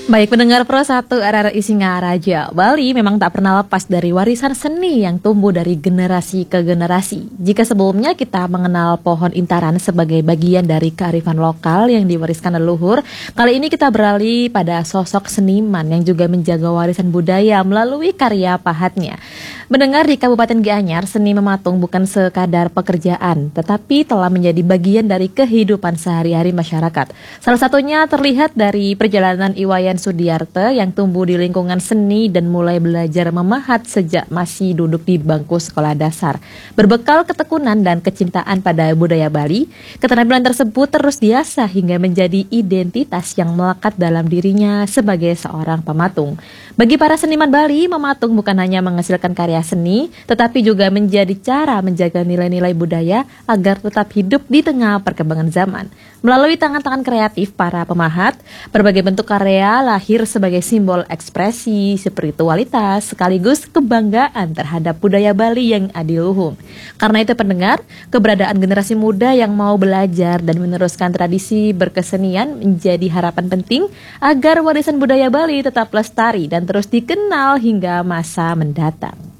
Baik pendengar Pro 1 RRI Singaraja, Bali memang tak pernah lepas dari warisan seni yang tumbuh dari generasi ke generasi. Jika sebelumnya kita mengenal pohon intaran sebagai bagian dari kearifan lokal yang diwariskan leluhur, kali ini kita beralih pada sosok seniman yang juga menjaga warisan budaya melalui karya pahatnya. Mendengar di Kabupaten Gianyar, seni mematung bukan sekadar pekerjaan, tetapi telah menjadi bagian dari kehidupan sehari-hari masyarakat. Salah satunya terlihat dari perjalanan Iwayan Sudiarte yang tumbuh di lingkungan seni dan mulai belajar memahat sejak masih duduk di bangku sekolah dasar. Berbekal ketekunan dan kecintaan pada budaya Bali, keterampilan tersebut terus diasah hingga menjadi identitas yang melekat dalam dirinya sebagai seorang pematung. Bagi para seniman Bali, mematung bukan hanya menghasilkan karya seni, tetapi juga menjadi cara menjaga nilai-nilai budaya agar tetap hidup di tengah perkembangan zaman. Melalui tangan-tangan kreatif para pemahat, berbagai bentuk karya lahir sebagai simbol ekspresi, spiritualitas, sekaligus kebanggaan terhadap budaya Bali yang adiluhung. Karena itu pendengar, keberadaan generasi muda yang mau belajar dan meneruskan tradisi berkesenian menjadi harapan penting agar warisan budaya Bali tetap lestari dan terus dikenal hingga masa mendatang.